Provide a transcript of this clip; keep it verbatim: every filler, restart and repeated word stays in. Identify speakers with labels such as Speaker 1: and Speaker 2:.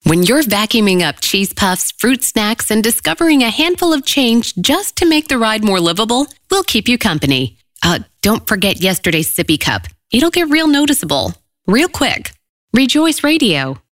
Speaker 1: When you're vacuuming up cheese puffs, fruit snacks, and discovering a handful of change just to make the ride more livable, we'll keep you company. Uh, don't forget yesterday's sippy cup. It'll get real noticeable, real quick. Rejoice Radio.